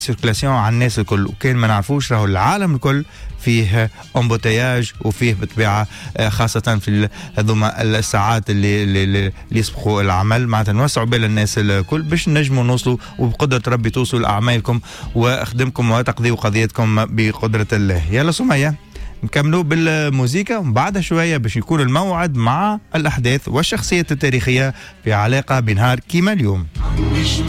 سيركلاسيون على الناس الكل، وكان ما نعرفوش راهو العالم الكل فيه امبوتياج وفيه بطبيعه خاصه في هذوما الساعات اللي يسبقوا العمل، معناتها نوسعوا بال الناس الكل باش نجموا نوصلوا وبقدره ربي توصلوا لاعمالكم واخدمكم وتقضيوا قضيتكم بقدره الله. يلا سميه نكملوا بالموسيقى وبعد شويه باش يكون الموعد مع الاحداث والشخصيات التاريخيه في علاقه بنهار كيما اليوم.